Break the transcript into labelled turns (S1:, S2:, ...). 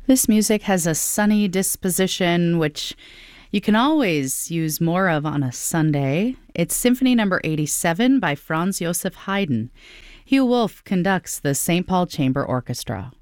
S1: This music has a sunny disposition, which you can always use more of on a Sunday. It's Symphony Number 87 by Franz Joseph Haydn. Hugh Wolf conducts the St. Paul Chamber Orchestra.